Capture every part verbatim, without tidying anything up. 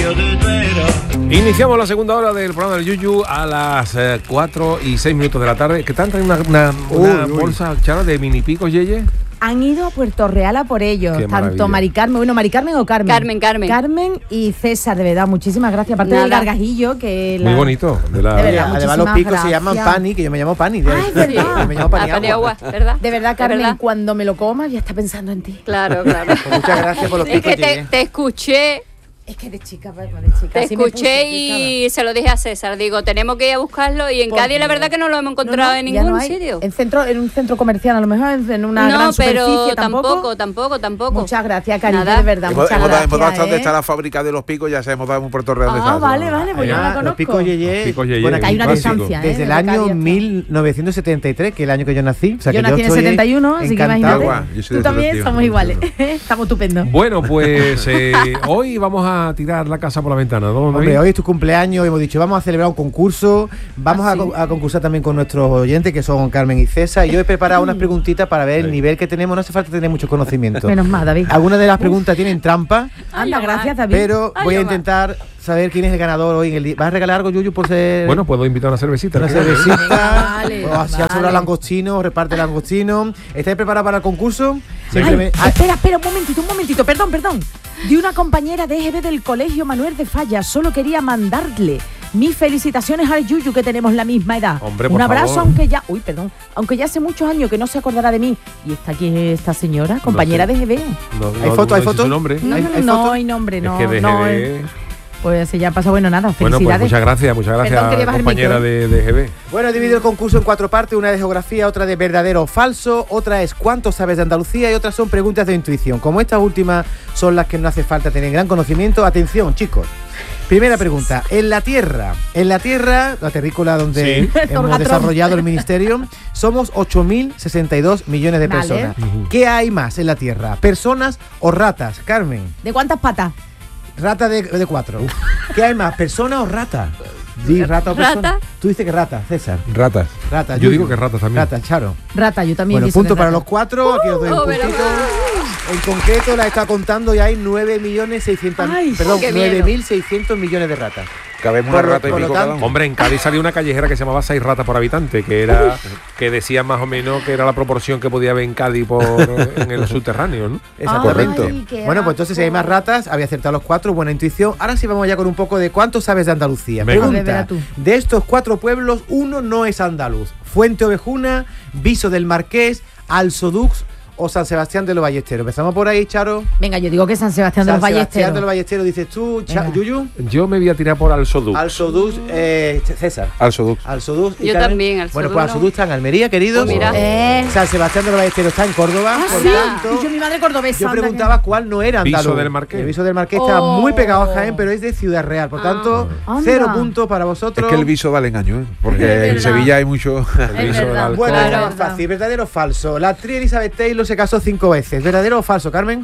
Iniciamos la segunda hora del programa del Yuyu a las eh, cuatro y seis minutos de la tarde. ¿Qué tal? ¿Traen una, una, una uy, bolsa, Charo, de mini picos, Yeye? Han ido a Puerto Real a por ellos, Qué tanto maravilla. Mari Carmen, bueno, Mari Carmen o Carmen. Carmen, Carmen. Carmen y César, de verdad, muchísimas gracias. Aparte Nada. del gargajillo, que la... Muy bonito. De, la... De verdad, Además los muchísimas picos gracias. se llaman Pani, que yo me llamo Pani. Ah, es verdad. Me llamo Pani Ah, Paniagua, ¿verdad? De verdad, ¿Es Carmen, verdad? cuando me lo comas ya está pensando en ti. Claro, claro. Pues muchas gracias por los Es picos, que te, Yeye. te escuché, Es que de chica, pues, de chica. te así me escuché puse, y se lo dije a César. Digo, tenemos que ir a buscarlo y en Por Cádiz la Dios. verdad que no lo hemos No, encontrado no, en ya ningún no hay. sitio. En, centro, en un centro comercial, a lo mejor en, en una No, gran pero superficie tampoco, tampoco, tampoco. Muchas gracias, cariño, Nada. de verdad, Hemos, muchas hemos dado, hemos dado gracias. hasta dónde ¿eh? está la fábrica de los picos, ya sabemos, dado un Puerto Real de Ah, Salsa. vale, vale, pues yo no la Allá, conozco. los picos Yeye, Los picos Yeye, bueno, Que hay una clásico. distancia, ¿eh? desde el de año Cádiz hasta- mil novecientos setenta y tres, que es el año que yo nací. O sea, Yo que nací en el estoy setenta y uno, así que encantado. imagínate. Yo soy Tú del también, setenta y uno. somos iguales. Estamos estupendos. Bueno, pues eh, hoy vamos a tirar la casa por la ventana, ¿no, David? Hombre, hoy es tu cumpleaños, hemos dicho, vamos a celebrar un concurso, vamos ¿Ah, a, sí? co- a concursar también con nuestros oyentes, que son Carmen y César, y yo he preparado unas preguntitas para ver el Sí. nivel que tenemos, no hace falta tener mucho conocimiento. Menos mal, David. Algunas de las preguntas tienen trampa, Anda, gracias, David. pero Ay, voy a Omar. intentar saber quién es el ganador hoy en el día. ¿Vas a regalar algo, Yuyu, por ser Bueno, puedo invitar a una cervecita. una ¿no? cervecita? Vale, o así vale. sobra langostino, reparte langostino. ¿Estáis preparados para el concurso? Ay, Simplemente- ah, espera, espera, un momentito, un momentito, perdón, perdón. De una compañera de E G B del colegio Manuel de Falla, solo quería mandarle mis felicitaciones al Yuyu, que tenemos la misma edad. Hombre, un por abrazo, favor. aunque ya, uy, perdón, aunque ya hace muchos años que no se acordará de mí. Y está aquí esta señora, compañera sé. de E G B. No, ¿Hay no- foto, no hay dice foto? su nombre. No, ¿Hay- no, hay no foto? hay nombre, no. es que de no, G B... eh, Pues ya pasa, bueno, nada, Bueno, felicidades. pues muchas gracias, muchas Perdón, gracias, quería bajar el compañera micro. de, de G B. Bueno, he dividido el concurso en cuatro partes, una de geografía, otra de verdadero o falso, otra es cuánto sabes de Andalucía y otras son preguntas de intuición. Como estas últimas son las que no hace falta tener gran conocimiento, atención, chicos. Primera pregunta, en la Tierra, en la Tierra, la terrícola donde Sí. hemos Torgatron. desarrollado el ministerio, somos ocho mil sesenta y dos millones de Vale. personas. ¿Qué hay más en la Tierra? ¿Personas o ratas? Carmen, ¿De cuántas patas? rata de, de cuatro. ¿Qué hay más? ¿Persona o rata? Di rata o persona. Rata. Tú dices que rata, César. Ratas. Rata. Yo Yuyu. digo que ratas también. Rata, Charo. Rata, yo también. Bueno, pienso punto que para rata. los cuatro. Aquí os doy un Oh, menos puntito. En concreto la está contando y hay nueve millones seiscientos Ay, perdón, qué miedo. nueve mil seiscientos millones de ratas. Cabemos Por una lo- rata y por lo pico cada tanto- uno. Hombre, en Cádiz salió una callejera que se llamaba seis ratas por habitante, que era que decía más o menos que era la proporción que podía haber en Cádiz por, en el subterráneo, ¿no? Exactamente. Ay, qué Bueno, pues entonces si hay más ratas, había acertado los cuatro, buena intuición. Ahora sí vamos ya con un poco de cuánto sabes de Andalucía. Venga. A ver, Pregunta, verá tú. de estos cuatro pueblos, uno no es andaluz. Fuente Ovejuna, Viso del Marqués, Alsodux o San Sebastián de los Ballesteros. Empezamos por ahí, Charo. Venga, yo digo que San Sebastián de San los Sebastián de los Ballesteros. Ballesteros, dices tú, Cha- Venga. Yuyu. Yo me voy a tirar por Alsodux. Alsodux, eh, César. Alsodux. Alsodux. y Yo Carmen. también, Alsodux Bueno, pues no. Alsodux está en Almería, queridos. Pues mira. Eh. San Sebastián de los Ballesteros está en Córdoba. Ah, por sí. tanto, Y yo, mi madre cordobesa. yo anda preguntaba cuál no era Viso andaluz. del Marqués. El Viso del Marqués está Oh. muy pegado a Jaén, pero es de Ciudad Real. Por tanto, Anda. cero puntos para Es vosotros. que el viso vale engaño, ¿eh? Porque Es en verdad. Sevilla hay mucho. El viso del alcohol. Bueno, Claro. es más fácil. ¿Verdadero o falso? La actriz Elizabeth Taylor se casó cinco veces. ¿Verdadero o falso, Carmen?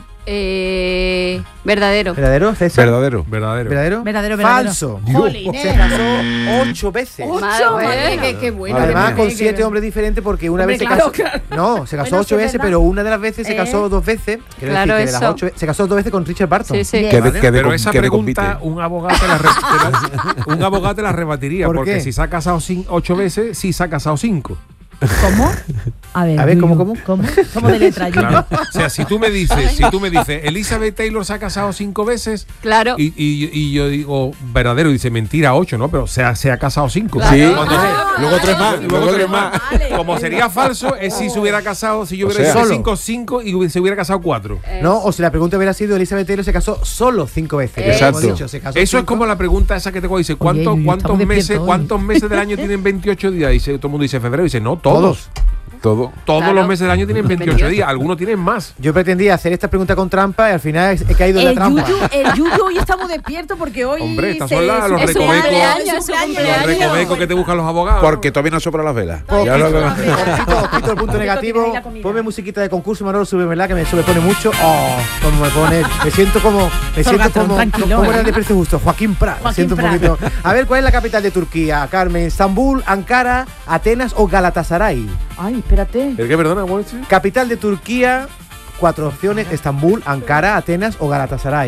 Eh, verdadero. ¿Verdadero, César? Verdadero. Verdadero. ¿Verdadero? Verdadero, verdadero. Falso. Jolines. Se casó ocho veces. Madre Ocho, mía. madre, qué, qué bueno. Además, qué- con qué- siete qué- hombres diferentes, porque una Hombre, vez se claro, casó. claro. No, se casó Bueno, ocho sí, es veces, verdad. pero una de las veces se Eh. casó dos veces. Quiero Claro, decir que de las eso. ocho ve- se casó dos veces con Richard Barton. Sí, sí. Bien. Que de- ¿Vale? que de Pero com- esa que de pregunta compite. un abogado te la, re- te la- un abogado te la rebatiría, ¿Por porque qué? si se ha casado cin- ocho veces, sí se ha casado cinco. ¿Cómo? A ver, A ver, ¿cómo, Yuyu, cómo? ¿Cómo? ¿Cómo de letra, Yuyu? Claro. O sea, si tú me dices, si tú me dices, Elizabeth Taylor se ha casado cinco veces, Claro. y, y- y yo digo, verdadero, dice mentira, ocho, ¿no? Pero se ha, se ha casado cinco. Claro. Sí. Entonces, Ah, Luego tres más. luego Luego tres tres más. más. Vale. Como sería falso, es si se hubiera casado, si yo O hubiera sea, dicho solo. cinco, cinco y hubi- se hubiera casado cuatro. No, o si la pregunta hubiera sido Elizabeth Taylor se casó solo cinco veces. Exacto. Como hemos dicho, se casó Eso es cinco. como la pregunta esa que te dice, ¿cuántos, Yuyu, cuántos estamos meses, despiertos hoy. cuántos meses del año tienen veintiocho días? Y dice, todo el mundo dice febrero, y dice, no, todos. Todos. Todo. Todos Claro. los meses del año tienen veintiocho veintiocho. días, algunos tienen más. Yo pretendía hacer esta pregunta con trampa y al final he caído en la El trampa. Yuyu, el Yuyu hoy está muy despierto porque hoy. Hombre, estas se- son las- los es su recovecos. cumpleaños, Es su es su cumpleaños. cumpleaños. Los recovecos que te buscan los abogados. Porque todavía no sopla las velas. Poquito, Ya lo- poquito. Ojito, ojito el punto negativo. tiene ahí la comida. Ponme musiquita de concurso, Manolo, sube, ¿verdad? Que me sobrepone mucho. Oh, como me pone. Me siento como. Me siento Torgatron, como. tranquilo, ¿Cómo era ¿eh? de precio justo? Joaquín Prat. Me Joaquín siento un Prat. poquito. A ver, ¿cuál es la capital de Turquía, Carmen? ¿Estambul, Ankara, Atenas o Galatasaray? Ay, espérate. ¿El qué, perdona? ¿Cómo es? Capital de Turquía, cuatro opciones: Estambul, Ankara, Atenas o Galatasaray.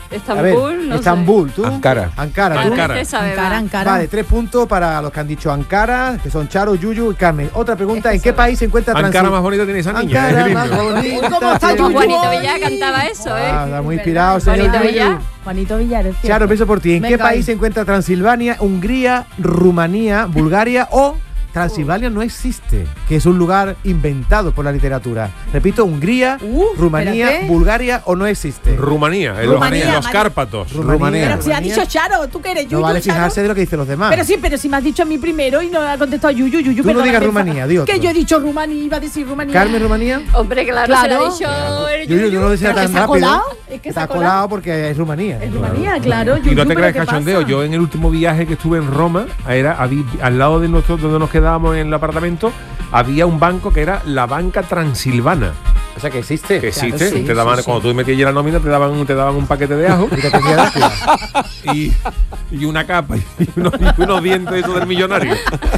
Estambul, no Estambul, tú. Ankara. Ankara, sé. tú. Ankara. Este sabe Ankara, más. Ankara. Vale, tres puntos para los que han dicho Ankara, que son Charo, Yuyu y Carmen. Otra pregunta, Es que ¿en qué sabe. país se encuentra Ankara Transil- más bonita tiene esa niña. Ankara es el más himno. bonita. ¿Cómo está tiene- Yuyu Juanito hoy? Villar cantaba eso, Ah, ¿eh? está muy inspirado, señor Juanito Yuyu. Villar. Juanito Villar, es cierto. Charo, empiezo por ti. ¿En qué Venga, país ahí. se encuentra Transilvania, Hungría, Rumanía, Bulgaria o Transilvania no existe, que es un lugar inventado por la literatura? Repito, Hungría, Uh, Rumanía, espérate. Bulgaria o no existe. Rumanía, en Rumanía, los, en los Mari- Cárpatos. Rumanía. Pero si ha Rumanía. dicho Charo, ¿tú qué eres? Yuyu, No vale Charo? fijarse de lo que dicen los demás. Pero sí, pero si me has dicho a mí primero y no ha contestado Yuyu, Yuyu, Tú no perdona, digas me Rumanía, enfada. di otro. Que yo he dicho Rumanía, iba a decir Rumanía. Carmen, Rumanía. Hombre, claro, Claro. se lo ha dicho el Yuyu, Yuyu. yo no lo decía Pero que tan se ha rápido. colado, es que se Está ha colado. colado porque es Rumanía. Es Rumanía, claro. Y no Yuyu, te ¿pero creas qué cachondeo, pasa? yo en el último viaje que estuve en Roma, era habí- al lado de nosotros donde nos quedábamos en el apartamento, había un banco que era la banca transilvana, O sea que existe. que existe, sí, te daban, sí, sí. cuando tú metías allí la nómina te daban, te daban un paquete de ajo Y te tenía gracia. y, y una capa y unos, y unos dientes esos del millonario.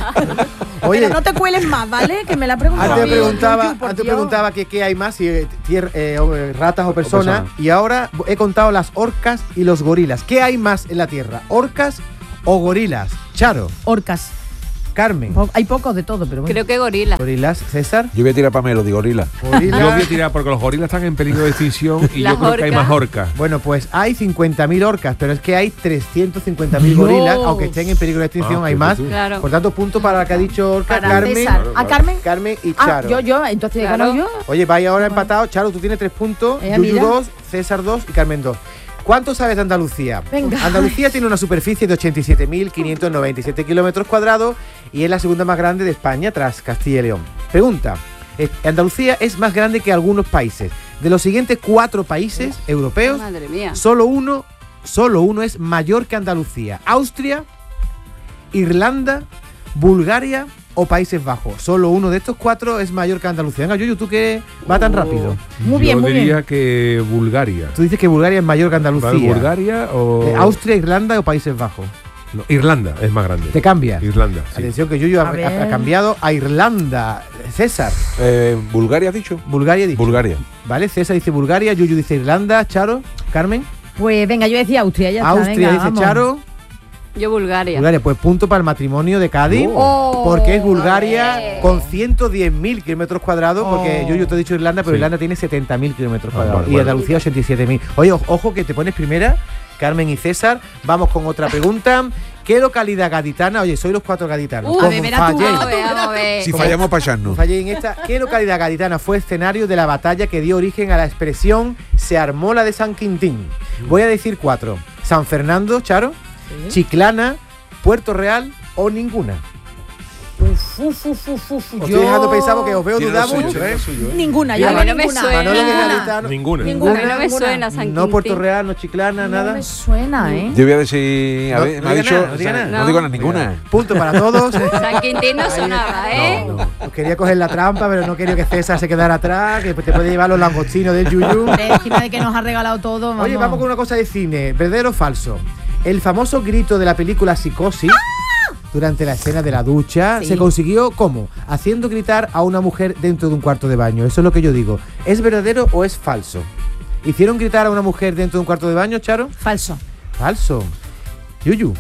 Oye, Pero no te cueles más, ¿vale? Que me la preguntaba. antes a mí, preguntaba, Yuyu, por antes Dios. preguntaba que qué hay más, si eh, tier- eh, o, eh, ratas o personas, personas. y ahora he contado las orcas y los gorilas. ¿Qué hay más en la Tierra? ¿Orcas o gorilas? Charo, Orcas. Carmen, Po- Hay pocos de todo, pero bueno. Creo que gorila. gorilas, César, Yo voy a tirar para Melody, gorila. Yo voy a gorilas. tirar porque los gorilas están en peligro de extinción y Las yo creo que hay orcas. más orcas. Bueno, pues hay cincuenta mil orcas, pero es que hay trescientos cincuenta mil Dios. gorilas, aunque estén en peligro de extinción, Ah, hay fíjate más. tú. Claro. Por tanto, punto para la que ha dicho Orca, Para Carmen, César. ¿A Carmen? Carmen y Ah, Charo. yo, yo, entonces Claro. gano yo. Oye, vais ahora empatados. Charo, tú tienes tres puntos, Eh, Yuyu mira. dos, César dos y Carmen dos. ¿Cuánto sabes de Andalucía? Venga. Andalucía tiene una superficie de ochenta y siete mil quinientos noventa y siete kilómetros cuadrados y es la segunda más grande de España tras Castilla y León. Pregunta, eh, Andalucía es más grande que algunos países. De los siguientes cuatro países europeos, Madre mía. solo uno, solo uno es mayor que Andalucía. Austria, Irlanda, Bulgaria o Países Bajos. Solo uno de estos cuatro es mayor que Andalucía. Venga, Yuyu, ¿tú qué va tan rápido? Muy bien, yo muy diría bien. que Bulgaria. Tú dices que Bulgaria es mayor que Andalucía. ¿Vale? ¿Bulgaria o...? Eh, Austria, Irlanda o Países Bajos. No, Irlanda es más grande. ¿Te cambias? Irlanda, sí. Atención que Yuyu ha, A ver. ha- ha cambiado a Irlanda. César, Eh, ¿Bulgaria has dicho? Bulgaria dice. Bulgaria. Vale, César dice Bulgaria, Yuyu dice Irlanda, Charo, Carmen, Pues venga, yo decía Austria, ya está. Austria venga, dice vamos. Charo, Yo Bulgaria. Bulgaria, pues punto para el matrimonio de Cádiz. Oh, Porque es Bulgaria ole. con ciento diez mil kilómetros cuadrados, porque Oh. yo, yo te he dicho Irlanda, pero Sí. Irlanda tiene setenta mil kilómetros Ah, cuadrados. vale, y bueno. Andalucía ochenta y siete mil. Oye, o- ojo que te pones primera, Carmen y César. Vamos con otra pregunta. ¿Qué localidad gaditana? Oye, soy los cuatro gaditanos. Uh, Como a ver, verás tú, falléis- Vamos a ver, vamos a ver. Si ¿Cómo? fallamos para echarnos. falléis en esta, ¿qué localidad gaditana fue escenario de la batalla que dio origen a la expresión se armó la de San Quintín? Voy a decir cuatro. San Fernando, Charo, Chiclana, Puerto Real o ninguna. Uf, uf, uf, uf, uf, Os yo- estoy dejando pensar porque os veo Tiene dudar lo suyo, mucho, tiene ¿eh? lo suyo, ¿eh? Ninguna, A yo mí no no me ninguna. suena. Manolo, que es Ninguna. gaditano. Ninguna. Ninguna. A mí no me ninguna. suena San No Puerto Quintín. Real, no Chiclana, No nada. me suena, ¿eh? Yo voy a decir. A No, ver, no me ha diga dicho. nada, no diga o sea, nada. no digo nada, ninguna. Punto para todos. San Quintín no sonaba, ¿eh? No, no. Os quería coger la trampa, pero no quería que César se quedara atrás, que te puede llevar los langostinos del Yuyu. Hombre, encima de que nos ha regalado todo, vamos. Oye, vamos con una cosa de cine, ¿verdadero o falso? El famoso grito de la película Psicosis durante la escena de la ducha Sí. se consiguió ¿cómo? Haciendo gritar a una mujer dentro de un cuarto de baño. Eso es lo que yo digo. ¿Es verdadero o es falso? ¿Hicieron gritar a una mujer dentro de un cuarto de baño, Charo? Falso. Falso. Yuyu.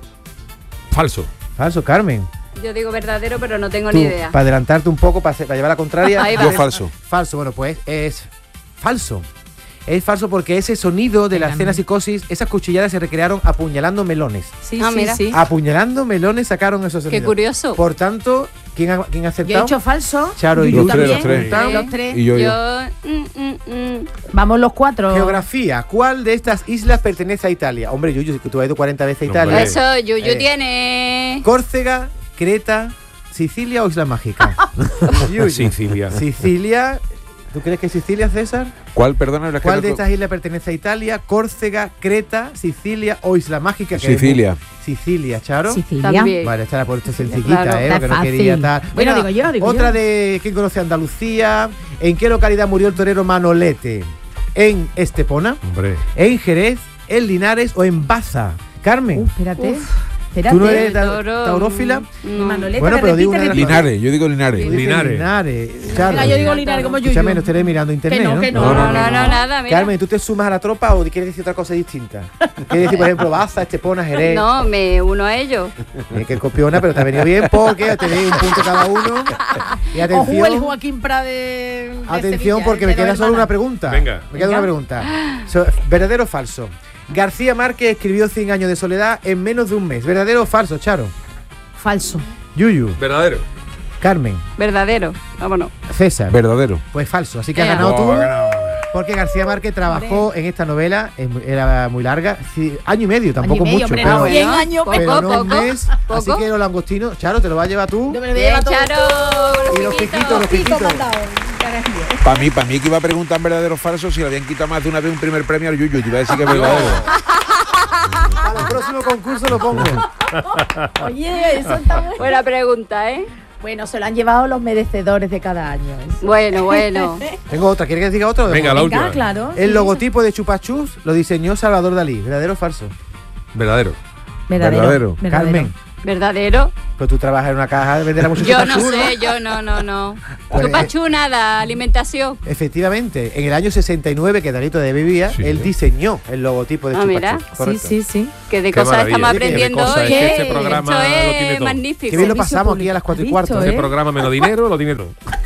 Falso. Falso, Carmen. Yo digo verdadero, pero no tengo Tú, ni idea. para adelantarte un poco, para, hacer- para llevar la contraria. Ahí va. Yo falso. Falso, bueno, pues es falso. Es falso porque ese sonido de la Venga, escena no. Psicosis, esas cuchilladas se recrearon apuñalando melones. Sí, Ah, sí, mira. sí. Apuñalando melones sacaron esos sonidos. Qué curioso. Por tanto, ¿quién ha, quién ha Yo he acertado? hecho falso. Charo y Yuyu Los tres, también. los tres. Preguntado. Los tres. Y yo, yo. Yo. mm, mm, mm. Vamos los cuatro. Geografía. ¿Cuál de estas islas pertenece a Italia? Hombre, Yuyu, que tú has ido cuarenta veces a Hombre. Italia. Eso, Yuyu Eh. tiene. Córcega, Creta, Sicilia o Isla Mágica. Yuyu. Sicilia. Sicilia. ¿Tú crees que es Sicilia, César? ¿Cuál, perdona? la que ¿Cuál no- de estas islas pertenece a Italia? ¿Córcega, Creta, Sicilia o Isla Mágica? Que Sicilia. es- Sicilia, Charo. Sicilia. También. Vale, esta la he puesto sencillita, Claro. ¿eh? Está Porque no fácil. quería estar. Bueno, digo yo, digo Otra yo. de ¿quién conoce Andalucía? ¿En qué localidad murió el torero Manolete? ¿En Estepona? Hombre. ¿En Jerez? ¿En Linares o en Baza? Carmen. Uh, espérate. Espérate. ¿Tú no eres ta- Toro, taurófila? no. Manoleta, Bueno, que pero digo repite, una de las- repite. Linares, yo digo Linares. Tú dices Linares. Linares. Claro. Venga, yo digo Linares como Yuyu. Escúchame, no estaré mirando internet, Que no, ¿no? que no. No, no, no, nada, mira. Carmen, ¿tú te sumas a la tropa o quieres decir otra cosa distinta? ¿Quieres decir, por ejemplo, Baza, Estepona, Jerez? No, me uno a ellos. Eh, que copiona, pero te ha venido bien porque tenéis un punto cada uno. Y Ojo el atención, Joaquín Prade. de atención Sevilla, porque el me de queda dos solo una hermanas. pregunta. Venga. Me queda Venga. una pregunta. So, ¿verdadero o falso? García Márquez escribió Cien años de soledad en menos de un mes. ¿Verdadero o falso, Charo? Falso. Yuyu, Verdadero. Carmen, Verdadero. Vámonos. César. Verdadero. Pues falso, así que has Ea. ganado tú. Oh, ha ganado. Porque García Márquez trabajó en esta novela, es muy- era muy larga, sí, año y medio, tampoco Año y medio, mucho. hombre, pero, no, bueno. cien años. Poco, pero no un poco, mes. poco. Así que los langostinos, Charo, te lo vas a llevar tú. Yo me lo voy a Bien, llevar todo. Charo. Y los piquitos. piquitos, los Pico piquitos. mandado. Carajillo. Para mí, para mí que iba a preguntar verdadero o falso si le habían quitado más de una vez un primer premio al Yuyu. Te iba a decir que es verdadero. Para el próximo concurso lo pongo. Oye, eso está muy... Buena pregunta, ¿eh? Bueno, se lo han llevado los merecedores de cada año. eso. Bueno, bueno. Tengo otra, ¿quieres que diga otra? o de Venga, la momento? Venga, última. claro. El sí, logotipo de Chupachus lo diseñó Salvador Dalí. ¿Verdadero o falso? Verdadero. eso. Verdadero. Verdadero. Carmen, Verdadero. pues tú trabajas en una caja de vender a muchos Yo no Chupachus, sé, yo no, no, no. Pues, Chupachú nada, alimentación. Efectivamente, en el año sesenta y nueve que Dalí todavía vivía, Sí, él sí. diseñó el logotipo de Ah, mira. Chupachus. Sí, Correcto. sí, sí. Que de Qué cosas maravilla. estamos Qué aprendiendo cosa, hoy. es que este ¿eh? programa Esto lo tiene es todo. magnífico. Qué bien lo Servicio pasamos aquí a las público. cuatro y ¿Has cuarto. visto, Este eh? programa menos dinero lo tiene todo.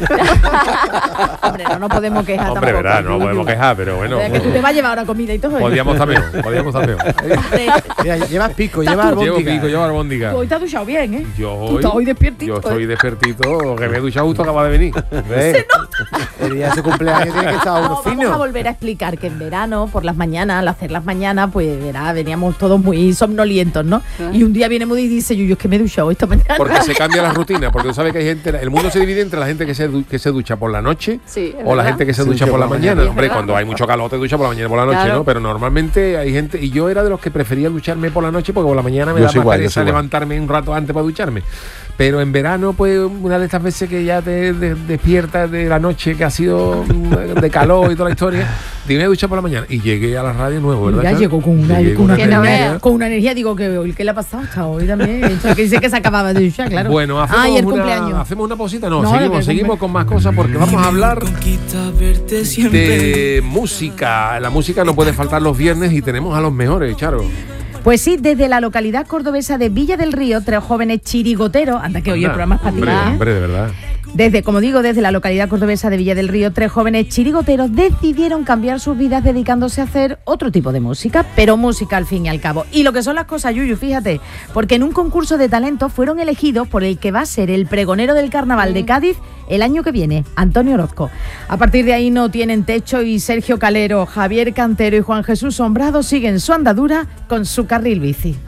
Hombre, no nos podemos quejar Hombre, tampoco. verdad, no podemos quejar, pero bueno. Verdad que tú te vas a llevar ahora comida y todo. ¿eh? Podíamos estar mejor, podíamos estar mejor. Hombre, Mira, llevas pico, Estás llevas tú. Llevo albóndiga. pico, llevo albóndiga. tú hoy te has duchado bien, ¿eh? Yo Tú hoy, estás hoy despiertito, yo estoy ¿eh? despertito, que me he duchado justo, acaba de venir. ¿Ves? El día de su cumpleaños tiene que estar uno No, vamos a fino. volver a explicar que en verano, por las mañanas, al hacer las mañanas, pues verá, veníamos todos muy somnolientos, ¿no? Ah. Y un día viene Moody y dice, Yuyu, es que me he duchado esta mañana. Porque se cambia la rutina, porque tú sabes que hay gente, el mundo se divide entre la gente que se, du- que se ducha por la noche Sí, es o la verdad. gente que se Sí, ducha que por la por la mañana. mañana. Hombre, Es verdad. cuando hay mucho calor te duchas por la mañana y por la noche, Claro. ¿no? Pero normalmente hay gente, y yo era de los que prefería ducharme por la noche porque por la mañana me Yo da soy más igual, yo pereza soy igual. levantarme un rato antes para ducharme. Pero en verano, pues, una de estas veces que ya te de- despiertas de la noche, que ha sido mm, de calor y toda la historia, dime a duchar por la mañana. Y llegué a la radio nuevo, ¿verdad? Ya Charo? llegó con una, Llegué con una, Que no energía, veas. con una energía, digo que hoy, ¿qué le ha pasado? Hasta hoy también. Esto que dice que se acababa de duchar, claro. Bueno, hacemos, Ah, y el una, cumpleaños. hacemos una pausita. No, No, seguimos, el seguimos cumple- con más cosas porque vamos a hablar Conquista verte siempre. de música. La música no puede faltar los viernes y tenemos a los mejores, Charo. Pues sí, desde la localidad cordobesa de Villa del Río, tres jóvenes chirigoteros, anda que hoy el Anda, programa es para ti, hombre, ¿eh? hombre, de verdad. Desde, como digo, desde la localidad cordobesa de Villa del Río, tres jóvenes chirigoteros decidieron cambiar sus vidas dedicándose a hacer otro tipo de música, pero música al fin y al cabo. Y lo que son las cosas, Yuyu, fíjate, porque en un concurso de talentos fueron elegidos por el que va a ser el pregonero del carnaval de Cádiz el año que viene, Antonio Orozco. A partir de ahí no tienen techo y Sergio Calero, Javier Cantero y Juan Jesús Sombrado siguen su andadura con su carril bici.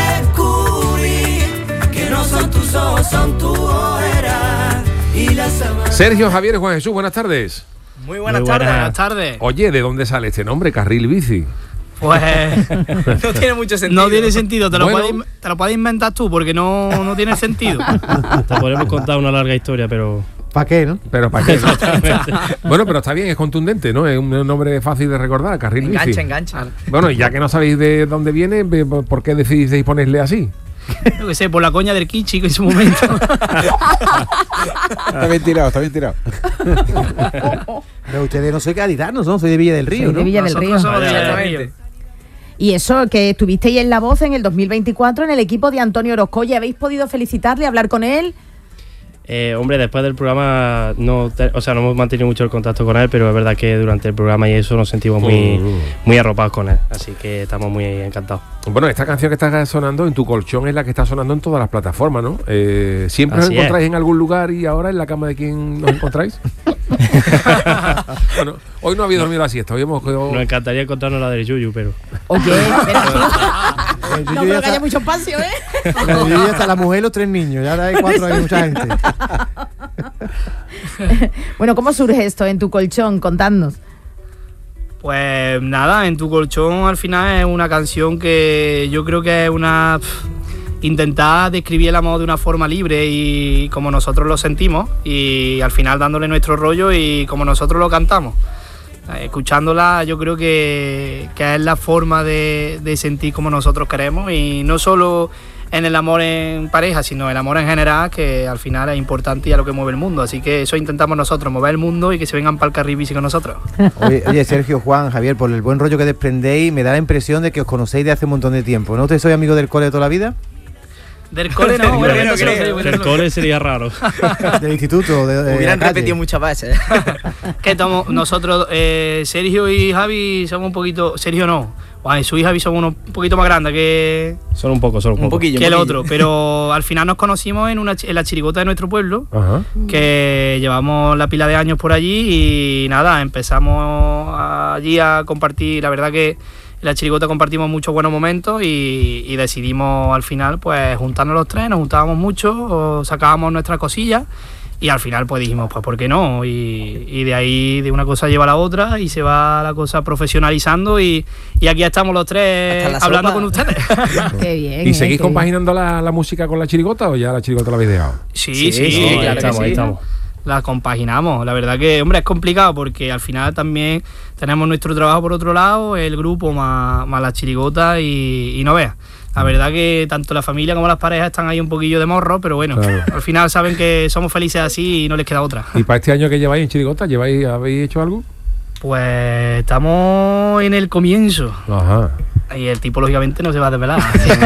Descubrí que no son tus ojos, son tu ojera y las sábanas. Sergio, Javier y Juan Jesús, buenas tardes. Muy buenas Muy tardes, buenas. buenas tardes. Oye, ¿de dónde sale este nombre, Carril Bici? Pues No tiene mucho sentido. no tiene sentido, te lo, Bueno. puedes, te lo puedes inventar tú porque no, no tiene sentido. Te podemos contar una larga historia, pero ¿Para qué, no? Pero ¿para qué? no? Bueno, pero está bien, es contundente, ¿no? Es un nombre fácil de recordar, Carril Bici. engancha, engancha. Bueno, y ya que no sabéis de dónde viene, ve- ¿por qué decidisteis ponerle así? Yo qué sé, por la coña del Kichi en su momento. Está bien tirado, está bien tirado. Pero ustedes no soy gaditanos, ¿no? Soy de Villa del Río, Soy ¿no? de Villa del Río. Nosotros somos de Villa del Exactamente. Río. Y eso, que estuvisteis en La Voz en el dos mil veinticuatro en el equipo de Antonio Orozco. ¿Y habéis podido felicitarle, hablar con él? Eh, hombre, después del programa, no, te- o sea, no hemos mantenido mucho el contacto con él, pero es verdad que durante el programa y eso nos sentimos muy, Mm. muy arropados con él. Así que estamos muy encantados. Bueno, esta canción que está sonando en tu colchón es la que está sonando en todas las plataformas, ¿no? Eh, ¿Siempre os Así encontráis es. en algún lugar y ahora en la cama de quién nos encontráis? Bueno, hoy no había dormido la siesta, hoy hemos quedado... Nos encantaría encontrarnos la del Yuyu, pero Oye, espera. El Yuyu No ya creo que está- haya mucho espacio, ¿eh? el Yuyu ya está la mujer y los tres niños. Ya ahora hay cuatro, hay mucha gente. Bueno, ¿cómo surge esto en tu colchón? Contadnos. Pues nada, en tu colchón al final es una canción que yo creo que es una... pf, intentar describir el amor de una forma libre y como nosotros lo sentimos y al final dándole nuestro rollo y como nosotros lo cantamos. Escuchándola yo creo que, que es la forma de, de sentir como nosotros queremos, y no solo en el amor en pareja, sino el amor en general, que al final es importante y a lo que mueve el mundo. Así que eso intentamos nosotros, mover el mundo y que se vengan para el carril bici con nosotros. Oye, oye, Sergio, Juan, Javier, por el buen rollo que desprendéis, me da la impresión de que os conocéis de hace un montón de tiempo, ¿no? ¿Ustedes sois amigos del cole de toda la vida? Del cole no, bueno, Del no creo, del cole sería raro. Del instituto, de, de Hubieran la calle. repetido muchas veces. Que estamos, nosotros, eh, Sergio y Javi somos un poquito, Sergio no, Juan Jesús y Javi somos unos un poquito más grandes que, Solo un poco, solo un poco. Un poquillo. que el un otro, pero al final nos conocimos en, una, chi- en la chirigota de nuestro pueblo, Ajá. que llevamos la pila de años por allí y nada, empezamos allí a compartir. La verdad que en la chirigota compartimos muchos buenos momentos y, y decidimos al final pues juntarnos los tres, nos juntábamos mucho, o sacábamos nuestras cosillas y al final pues dijimos pues ¿por qué no? Y, y de ahí de una cosa lleva a la otra y se va la cosa profesionalizando y, y aquí estamos los tres Hasta la hablando sopa. con ustedes. Qué bien. ¿Y eh, seguís qué compaginando la, la música con la chirigota o ya la chirigota la habéis dejado? Sí, Sí, sí, sí, ahí claro que estamos, sí. ahí estamos. la compaginamos. La verdad que, hombre, es complicado porque al final también tenemos nuestro trabajo por otro lado, el grupo más, más la chirigota y, y no veas. La verdad que tanto la familia como las parejas están ahí un poquillo de morro, pero bueno, Claro. al final saben que somos felices así y no les queda otra. ¿Y para este año que lleváis en chirigota, lleváis, habéis hecho algo? Pues estamos en el comienzo Ajá. y el tipo lógicamente no se va a desvelar.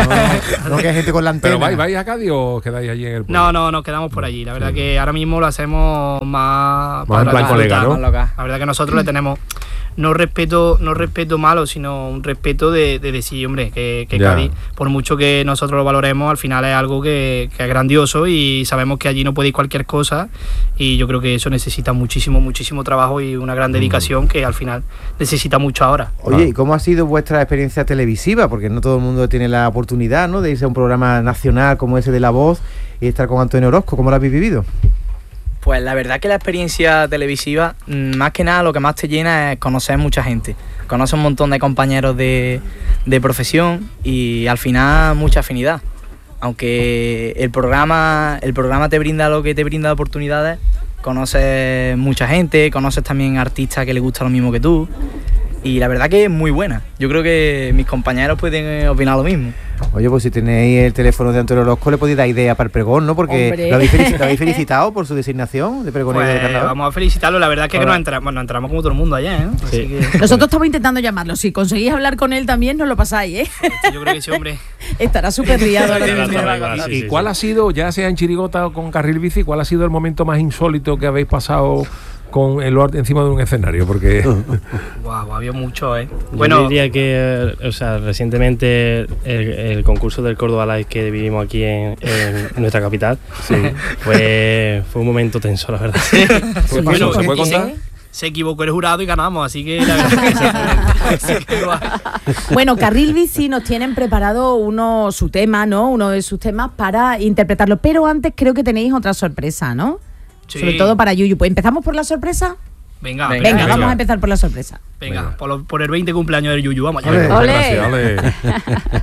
No, no que hay gente con la antena. ¿Pero vais, vais a Cádiz o os quedáis allí en el pueblo? No, no, nos quedamos por allí. La verdad que ahora mismo lo hacemos más... Más en plan disfrutar. colega, ¿no? Más loca. La verdad que nosotros le tenemos no respeto, no respeto malo, sino un respeto de, de decir, hombre, que, que Ya. Cádiz, por mucho que nosotros lo valoremos, al final es algo que, que es grandioso y sabemos que allí no puede ir cualquier cosa y yo creo que eso necesita muchísimo, muchísimo trabajo y una gran dedicación que al final necesita mucho ahora. Oye, ¿y cómo ha sido vuestra experiencia televisiva? Porque no todo el mundo tiene la oportunidad, ¿no?, de irse a un programa nacional como ese de La Voz y estar con Antonio Orozco. ¿Cómo lo habéis vivido? Pues la verdad que la experiencia televisiva, mm, más que nada lo que más te llena es conocer mucha gente. Conoces un montón de compañeros de, de profesión y al final mucha afinidad. Aunque el programa, el programa te brinda lo que te brinda de oportunidades, conoces mucha gente, conoces también artistas que les gusta lo mismo que tú. Y la verdad que es muy buena. Yo creo que mis compañeros pueden opinar lo mismo. Oye, pues si tenéis el teléfono de Antonio Orozco, le podéis dar idea para el pregón, ¿no? Porque Hombre. lo habéis, felici- lo habéis felicitado por su designación de pregonero de Pues carnaval. vamos a felicitarlo, la verdad que, que Hola. nos entramos, bueno, nos entramos como todo el mundo allá, ¿eh? Así Sí. que Nosotros estamos intentando llamarlo. Si conseguís hablar con él también, nos lo pasáis, ¿eh? yo creo que ese hombre... Estará súper riado ahora mismo. Sí, ¿Y sí, cuál sí. ha sido, ya sea en chirigota o con carril bici, cuál ha sido el momento más insólito que habéis pasado con el Lord encima de un escenario? Porque Wow, había mucho, ¿eh? Yo Bueno, diría que, o sea, recientemente el, el concurso del Córdoba Live que vivimos aquí en, en nuestra capital, fue, fue un momento tenso, la verdad. ¿Qué pasó? bueno, ¿Se puede y contar? se equivocó el jurado y ganamos, así que la verdad que se así que guay. Bueno, Carril Bici nos tienen preparado uno su tema, ¿no? Uno de sus temas para interpretarlo. Pero antes creo que tenéis otra sorpresa, ¿no? Sí. Sobre todo para Yuyu. Pues empezamos por la sorpresa. Venga, Venga, Venga, venga, vamos venga. a empezar por la sorpresa. venga, por, lo- por el veinte cumpleaños del Yuyu, vamos allá. Ole. Muchas Ole. gracias, ole.